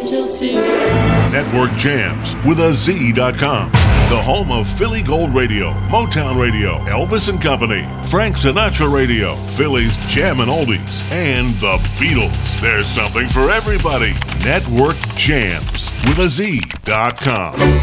potential too. Network Jams with a Z.com. The home of Philly Gold Radio, Motown Radio, Elvis and Company, Frank Sinatra Radio, Philly's Jam and Oldies, and the Beatles. There's something for everybody. Network Jams with a Z.com.